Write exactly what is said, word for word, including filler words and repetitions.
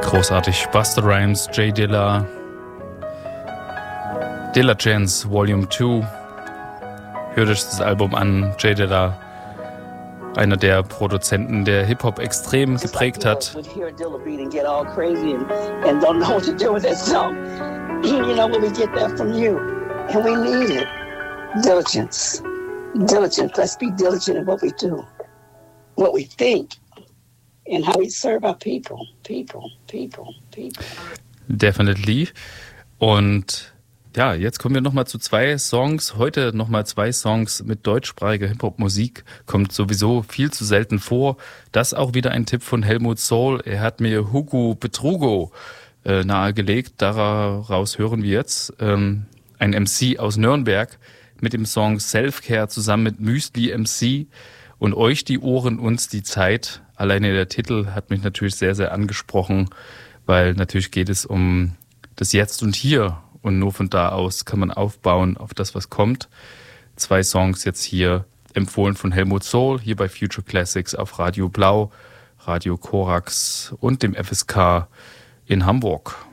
Großartig. Busta Rhymes, J Dilla, Dilla Chance Volume zwei. Hört euch das Album an. J Dilla, einer der Produzenten, der Hip-Hop extrem geprägt hat. Diligence. Diligent. Let's be diligent in what we do, what we think, and how we serve our people. People, people, people. Definitely. Und ja, jetzt kommen wir nochmal zu zwei Songs. Heute nochmal zwei Songs mit deutschsprachiger Hip-Hop-Musik. Kommt sowieso viel zu selten vor. Das auch wieder ein Tipp von Helmut Soul. Er hat mir Hugo Betrugo äh, nahegelegt. Daraus hören wir jetzt ähm, ein M C aus Nürnberg mit dem Song Self-Care zusammen mit Müsli M C und euch die Ohren, uns die Zeit. Alleine der Titel hat mich natürlich sehr, sehr angesprochen, weil natürlich geht es um das Jetzt und Hier und nur von da aus kann man aufbauen auf das, was kommt. Zwei Songs jetzt hier empfohlen von Helmut Soul, hier bei Future Classics auf Radio Blau, Radio Korax und dem F S K in Hamburg.